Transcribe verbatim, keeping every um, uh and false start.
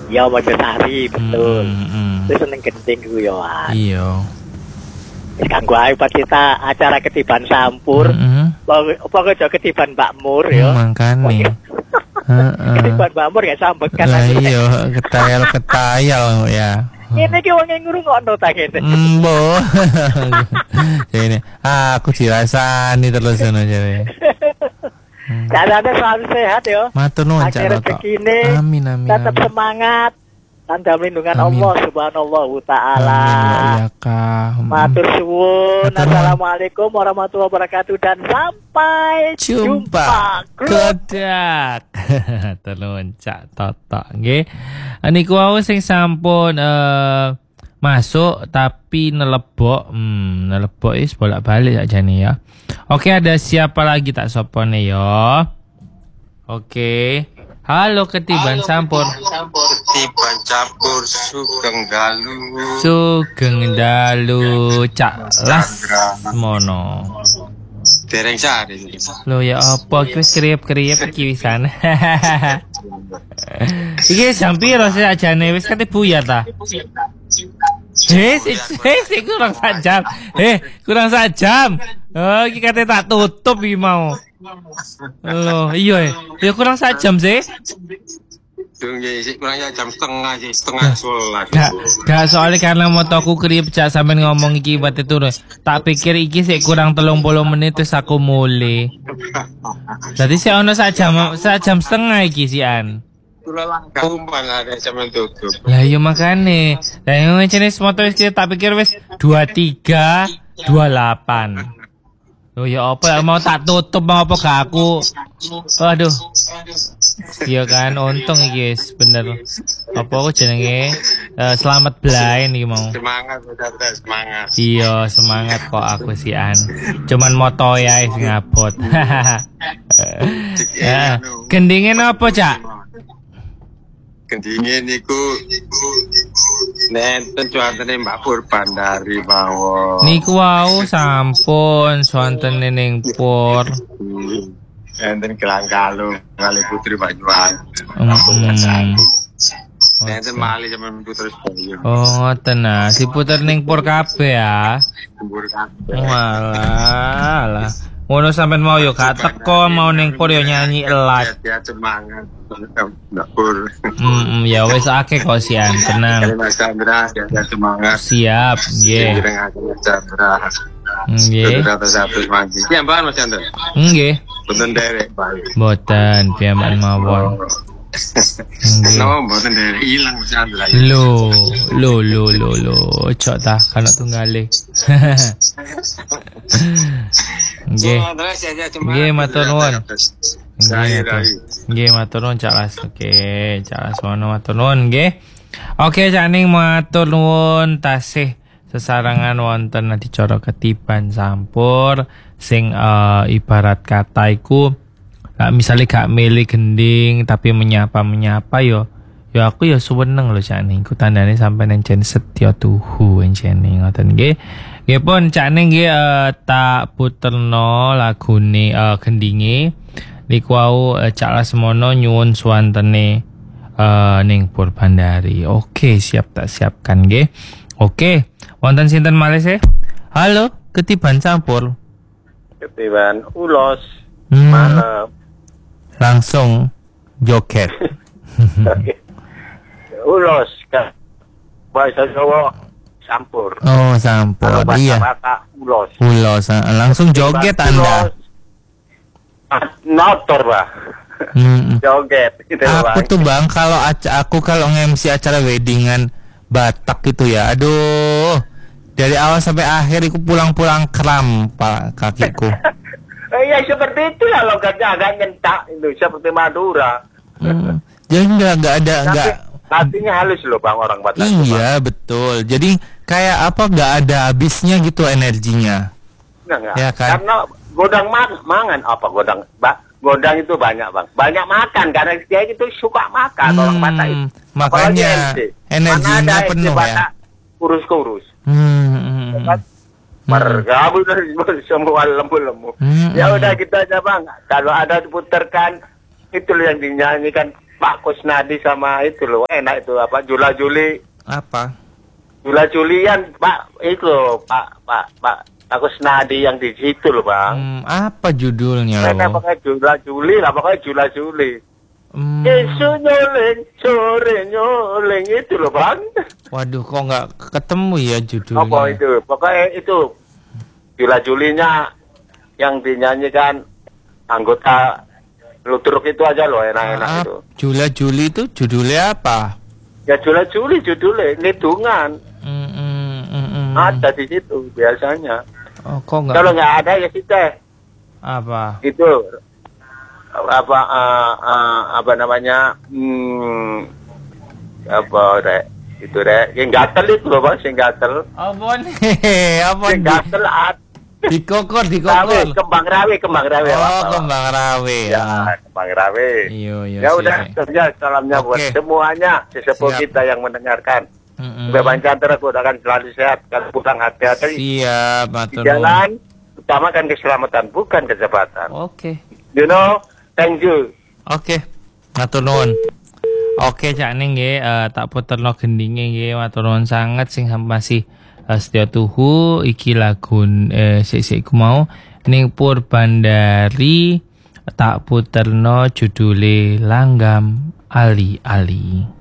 Ya Mojosari betul. Hmm, hmm. Terus seneng gending ku yo. Iya. Wis kanggo ae pas kita acara ketiban sampur. Heeh. Apa aja ketiban Mbak Mur yo. Mangkane. Heeh. Ketiban Mbak Mur ya sambet kan. Lah iya, ketayal-ketayal ya. Ini ki wong ngrungokno ta kene. Mbo. Ini aku dirasani terus ngono jare. Dadane selalu sehat yo. Matur nuwun Cak Toto. Amin amin. Tetap amin. semangat. Tanda lindungan Amin. Allah Subhanahu wa taala. Ya kah. Matur suwun. Matur nuwun. Assalamualaikum warahmatullahi wabarakatuh dan sampai Jumpa. jumpa. Kedak. Terus Cak Toto nggih. Niku wau sing sampun eh masuk tapi nelebok. Hmm, nelebok is bolak-balik sakjane ya. Oke, ada siapa lagi tak sopone yo? Oke. Halo Ketiban Sampur. Ketiban Campur Sugeng Dalu. Sugeng Dalu Cak Las Mono. Dereng sari. Lo ya apa iki wis kriep-kriep iki wisan. Iki jam piro sih ajane wis kate buyar ta? Heh, sik sik kurang sak jam. Heh, kurang sak jam. Oh, iki kate tak tutup iki mau. Loh, iya ya kurang sak jam sih. Dung sik kurang ya jam setengah sih, setengah sebelas. Gak, gak soalnya karena motoku kriep Cak sampean ngomong iki bate turu. Tak pikir iki sik kurang telung puluh menit terus aku mulai. Dadi sik ono sak jam, sak jam setengah iki sian. Kula langkah umpan ada sampean tutup. Lah iya makane. Lah yang jenis motor wis tak pikir wis dua puluh tiga dua puluh delapan. Oh ya apa mau tak tutup mau apa gak aku. Waduh. Iya kan untung iki wis bener. Apa aku jenenge uh, selamat blind iki mau. Semangat udah semangat. Iya semangat kok aku sian. Cuman moto ya sing ngabot. Ya, gendingin apa Cak? Gendingin niku nenten cuantane Mbak Purban dari mawon. Niku wau sampun swanten ning pur. Nenten Gelanggalu kali Putri Banyuwangi. Hmm. Nenten Mali sampean Putri Bayu. Oh ngoten nah, diputer ning pur kabeh ya. Kumpul kabeh. Walah, lah. Ngono sampean mau yo gak teko mau ning pur yo nyanyi elat. Ya semangat. Mbak Pur. Hmm, ya wis akeh kok sian, tenang. Mas Chandra, ya semangat. Siap, nggih. Mas Chandra. Nggih. Satu-satu maju. Ya, Mbak Mas Chandra. Nggih. Boten derek, Pak. Boten piyambak mawon. Nggih. No, boten derek ilang Mas Chandra. Lo, lo, lo, lo, lo, cok ta, kana tunggale. Nggih. Nggih, matur nuwun. Nggih, matur. Nggih, matur nuwun Cak Las. Oke, Cak Las mono matur nuwun nggih. Oke, Cak Ning matur nuwun tasih sesarengan wonten adicara Ketiban Sampur sing uh, ibarat kata iku uh, misale gak milih gending tapi menyapa-menyapa yo ya aku ya seneng lho Cak Ning. Ku tandane sampeyan encen setya tuhu encen ngoten nggih. Nggih pun Cak Ning nggih uh, tak puterno lagune uh, gendinge niku wau uh, Cak Lasmono nyuwun swantene uh, ning Purbandari. Oke, siap tak siapkan nggih. Oke, wonten sinten malih sih? Halo, Ketiban Sampur. Ketiban ulos. Hmm, Malam. langsung joget. Ulos kan. Bahasa Jawa Sampur. Oh, Sampur. Kalau bahasa Iya. Batak ulos. Ulos, langsung joget Anda. Ulos. Motor, Pak. Hmm. Joget gitu, Aku Bang. tuh Bang, kalau aca- aku kalau nge-M C acara weddingan Batak gitu ya. Aduh. Dari awal sampai akhir aku pulang-pulang kram Pak kakiku. Eh, ya seperti itu lah logatnya agak nyentak itu seperti Madura. Hmm. Jadi enggak enggak ada Tapi enggak. hatinya halus loh Bang orang Batak. itu, Bang. Iya, betul. Jadi kayak apa enggak ada habisnya gitu energinya. Enggak, enggak. Ya kan? Karena godang ma- mangan apa godang Mbak? Godang itu banyak Bang. Banyak makan karena dia itu suka makan orang Batak itu. Hmm, makanya Apalagi M C. energinya Mana ada penuh M C ya. Batak kurus-kurus. Hmm, hmm, hmm. Mergabu dari semua lembu-lembu. Hmm, Ya hmm. udah kita aja Bang. Kalau ada diputarkan itu yang dinyanyikan Pak Kusnadi sama itu loh, enak itu apa Jula Juli. Apa? Jula Julian Pak itu loh, Pak Pak Pak Pak Kusnadi yang di situ loh bang. Hmm, apa judulnya Enak lo? pakai Jula Juli lah, pakai Jula Juli. Hmm. Isu nyoleng, sore nyoleng itu loh bang. Waduh, kok nggak ketemu ya judulnya? Apa itu? Pokoknya itu Jula Julinya yang dinyanyikan anggota Ludruk itu aja loh, enak-enak Maaf, itu. Jula Juli itu judulnya apa? Ya Jula Juli judulnya, Lidungan. Hmm, hmm, hmm, hmm. Ada di situ biasanya. Oh, kok nggak? Kalau nggak ada ya sih teh. Apa? Itu apa uh, uh, apa namanya? Hmm, apa deh? Itu deh, yang gatel itu loh bang, yang gatel. Apa nih? Apa Yang nih? gatel at. Dikokor, Rawe, dikokor. kembang rawe, kembang rawe. Oh, apa, apa. kembang rawe. Ya, Ah. kembang rawe. Iya, iya. Ya sih, udah, sih. saja salamnya buat Oke. semuanya, sesepuh Siap. kita yang mendengarkan. Mm-mm. Beban Chandra akan selalu sehat, kalau pulang hati-hati Siap, di matur nuwun. jalan, utamakan keselamatan, bukan kecepatan. Oke. You know, thank you. Oke. Matur nuwun. Oke, Cak Ning nggih, eh, tak puterno gendinge nggih, matur nuwun sanget sing masih eh, setia tuhu iki lagu eh, sik-sik ku mau ning Purbandari tak puterno judule Langgam Ali Ali.